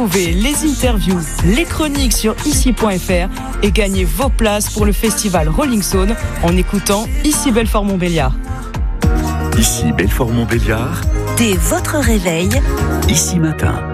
Retrouvez les interviews, les chroniques sur ici.fr et gagnez vos places pour le festival Rolling Stone en écoutant Ici Belfort-Montbéliard. Ici Belfort-Montbéliard. Dès votre réveil, Ici matin.